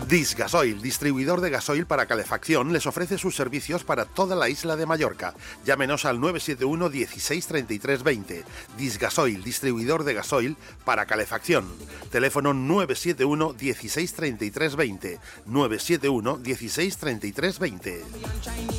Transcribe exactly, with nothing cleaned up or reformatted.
Disgasoil, distribuidor de gasoil para calefacción, les ofrece sus servicios para toda la isla de Mallorca. Llámenos al nueve siete uno dieciséis treinta y tres veinte. Disgasoil, distribuidor de gasoil para calefacción. Teléfono nueve siete uno dieciséis treinta y tres veinte. nueve siete uno dieciséis treinta y tres veinte.